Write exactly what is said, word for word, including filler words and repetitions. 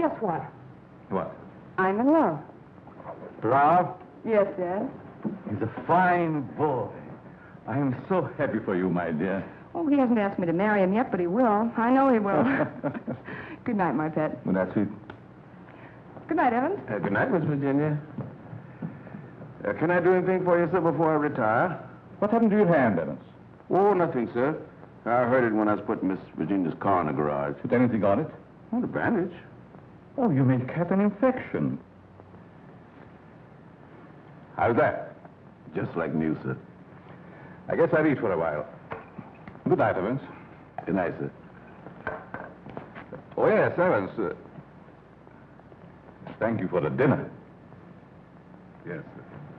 guess what? What? I'm in love. Love? Yes, Dad. He's a fine boy. I am so happy for you, my dear. Oh, he hasn't asked me to marry him yet, but he will. I know he will. Good night, my pet. Well, that's sweet. Good night, Evans. Uh, good night, Miss Virginia. Uh, can I do anything for you, sir, before I retire? What happened to your hand, Evans? Oh, nothing, sir. I heard it when I was putting Miss Virginia's car in the garage. Put anything on it? Oh, the bandage. Oh, you may have an infection. How's that? Just like new, sir. I guess I'll eat for a while. Good night, Evans. Good night, sir. Oh, yes, Evans. Uh, thank you for the dinner. Yes, sir.